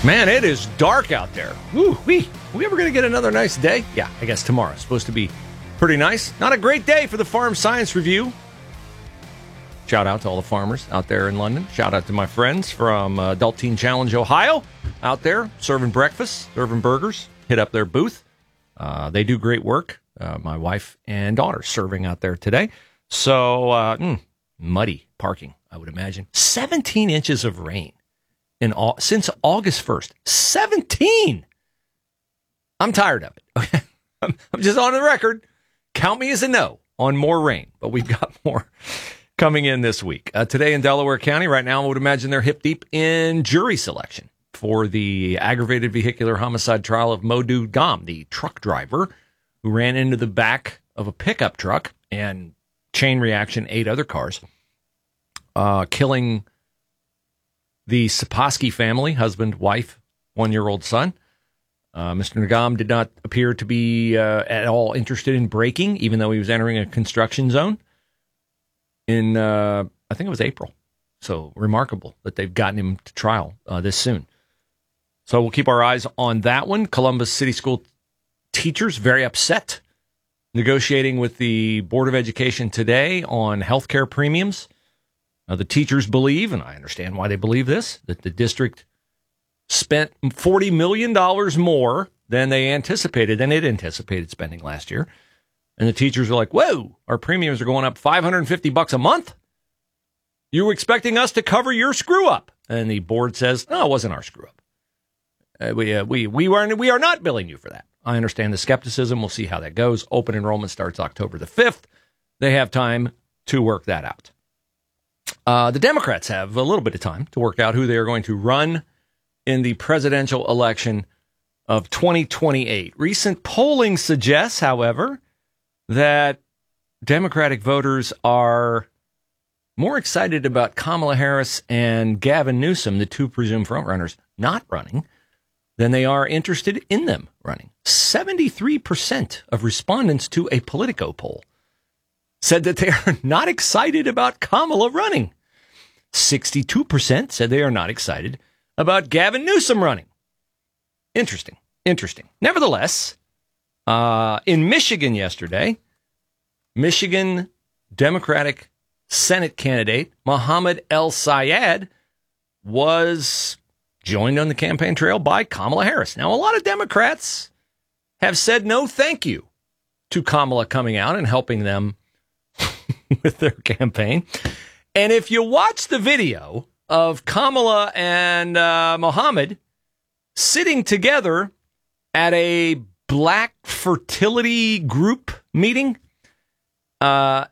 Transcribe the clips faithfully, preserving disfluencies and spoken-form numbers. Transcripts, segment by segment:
Man, it is dark out there. Woo, we we ever going to get another nice day? Yeah, I guess tomorrow's supposed to be pretty nice. Not a great day for the Farm Science Review. Shout out to all the farmers out there in London. Shout out to my friends from uh, Adult Teen Challenge, Ohio, out there serving breakfast, serving burgers. Hit up their booth. Uh, they do great work. Uh, my wife and daughter serving out there today. So, uh, mm, muddy parking, I would imagine. seventeen inches of rain. In all, since August first. seventeen! I'm tired of it. I'm, I'm just on the record. Count me as a no on more rain, but we've got more coming in this week. Uh, today in Delaware County, right now, I would imagine they're hip deep in jury selection for the aggravated vehicular homicide trial of Modou Gam, the truck driver who ran into the back of a pickup truck and chain reaction, eight other cars, uh, killing the Saposky family, husband, wife, one-year-old son. Uh, Mister Nagam did not appear to be uh, at all interested in braking, even though he was entering a construction zone in, uh, I think it was April. So remarkable that they've gotten him to trial uh, this soon. So we'll keep our eyes on that one. Columbus City School teachers very upset, negotiating with the Board of Education today on health care premiums. Now, the teachers believe, and I understand why they believe this, that the district spent forty million dollars more than they anticipated, than it anticipated spending last year. And the teachers are like, whoa, our premiums are going up five hundred fifty bucks a month? You were expecting us to cover your screw up? And the board says, no, it wasn't our screw up. Uh, we, uh, we, we, were, we are not billing you for that. I understand the skepticism. We'll see how that goes. Open enrollment starts October the fifth. They have time to work that out. Uh, the Democrats have a little bit of time to work out who they are going to run in the presidential election of twenty twenty-eight. Recent polling suggests, however, that Democratic voters are more excited about Kamala Harris and Gavin Newsom, the two presumed frontrunners, not running, than they are interested in them running. seventy-three percent of respondents to a Politico poll said that they are not excited about Kamala running. sixty-two percent said they are not excited about Gavin Newsom running. Interesting. Interesting. Nevertheless, uh, in Michigan yesterday, Michigan Democratic Senate candidate Mohammed El-Sayed was joined on the campaign trail by Kamala Harris. Now, a lot of Democrats have said no thank you to Kamala coming out and helping them with their campaign. And if you watch the video of Kamala and uh, Mohammed sitting together at a black fertility group meeting, uh,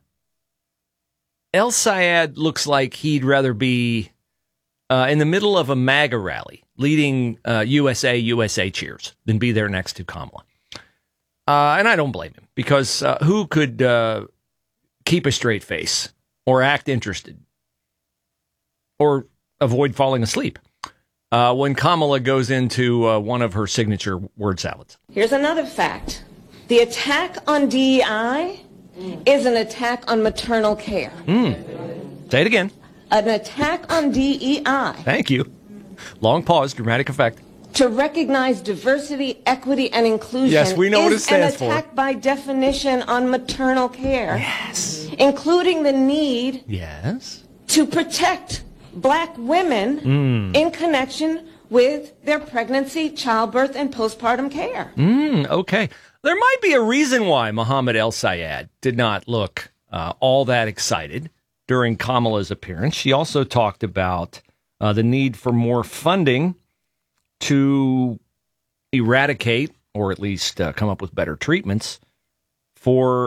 El-Sayed looks like he'd rather be uh, in the middle of a MAGA rally leading uh, U S A, U S A cheers than be there next to Kamala. Uh, and I don't blame him, because uh, who could uh, keep a straight face or act interested or avoid falling asleep uh, when Kamala goes into uh, one of her signature word salads? Here's another fact. The attack on D E I is an attack on maternal care. Mm. Say it again. An attack on D E I. Thank you. Long pause, dramatic effect. To recognize diversity, equity, and inclusion yes, we know what it stands is an attack for. by definition on maternal care. Yes. Including the need yes. to protect black women mm. in connection with their pregnancy, childbirth, and postpartum care. Mm, okay. There might be a reason why Mohammed El-Sayed did not look uh, all that excited during Kamala's appearance. She also talked about uh, the need for more funding to eradicate, or at least uh, come up with better treatments for